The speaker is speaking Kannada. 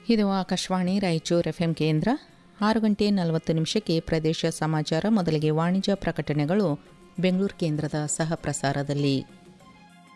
ಇದು ಆಕಾಶವಾಣಿ ರಾಯಚೂರು ಎಫ್ಎಂ ಕೇಂದ್ರ. 6:40 ಪ್ರದೇಶ ಸಮಾಚಾರ. ಮೊದಲಿಗೆ ವಾಣಿಜ್ಯ ಪ್ರಕಟಣೆಗಳು ಬೆಂಗಳೂರು ಕೇಂದ್ರದ ಸಹ ಪ್ರಸಾರದಲ್ಲಿ.